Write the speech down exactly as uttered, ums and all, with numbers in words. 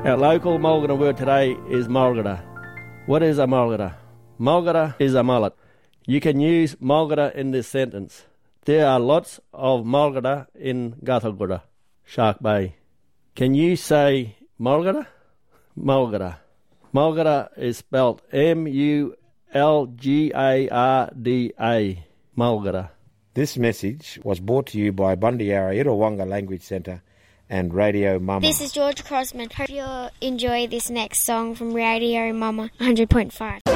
Our local Mulgara word today is Mulgara. What is a Mulgara? Mulgara is a mullet. You can use Mulgara in this sentence. There are lots of Mulgara in Gathagura, Shark Bay. Can you say Mulgara? Mulgara. Mulgara is spelled M U L G A R D A. Mulgara. This message was brought to you by Bundyara Irrawonga Language Centre and Radio Mama. This is George Crossman. Hope you enjoy this next song from Radio Mama one hundred point five.